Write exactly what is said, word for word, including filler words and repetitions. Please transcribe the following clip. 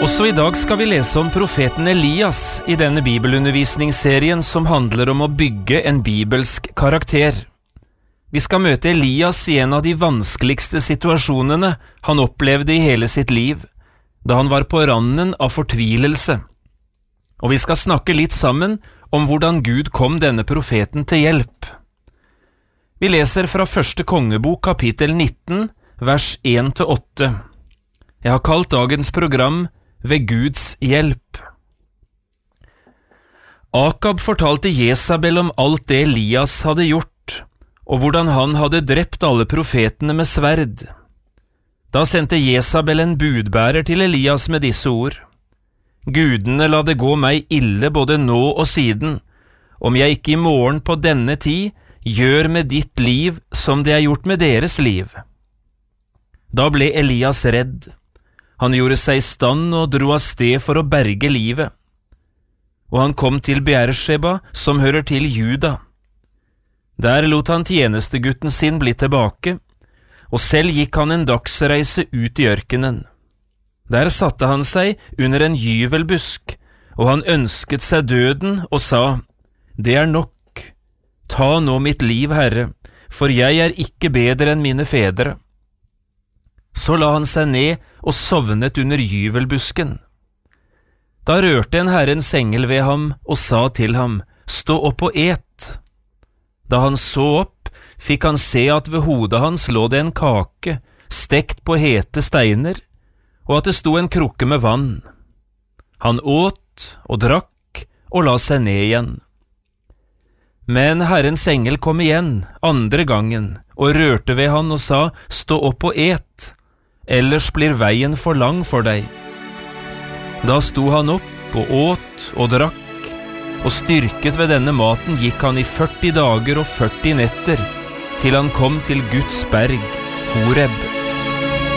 Også i dag skal vi lese om profeten Elias i denne bibelundervisningsserien som handler om å bygge en bibelsk karakter. Vi skal møte Elias i en av de vanskeligste situasjonene han opplevde i hele sitt liv, da han var på randen av fortvilelse. Og vi skal snakke litt sammen om hvordan Gud kom denne profeten til hjelp. Vi leser fra første kongebok kapittel nitten, vers en til åtte. Jeg har kalt dagens program Ved Guds hjelp. Akab fortalte Jesabel om alt det Elias hadde gjort, og hvordan han hadde drept alle profetene med sverd. Da sendte Jesabel en budbærer til Elias med disse ord. Gudene la det gå meg ille både nå og siden, om jeg ikke i morgen på denne tid gjør med ditt liv som det er gjort med deres liv. Da ble Elias redd. Han gjorde seg i stand og dro av sted for å berge livet. Og han kom til Beersheba, som hører til Juda. Der lot han tjenestegutten sin bli tilbake, og selv gikk han en dagsreise ut i ørkenen. Der satte han seg under en gyvelbusk, og han ønsket seg døden og sa, «Det er nok, ta nå mitt liv, Herre, for jeg er ikke bedre enn mine fedre.» Så la han seg ned og sovnet under gyvelbusken. Da rørte en Herrens engel ved ham og sa til ham, «Stå opp og et.» Da han så opp, fikk han se at ved hodet hans lå det en kake, stekt på hete steiner, og at det sto en krukke med vann. Han åt og drakk og la seg ned igjen. Men Herrens engel kom igjen, andre gangen, og rørte ved han og sa, «Stå opp og et, ellers blir veien for lang for deg.» Da sto han opp og åt og drakk, og styrket ved denne maten gikk han i førti dager og førti netter, til han kom til Guds berg, Horeb.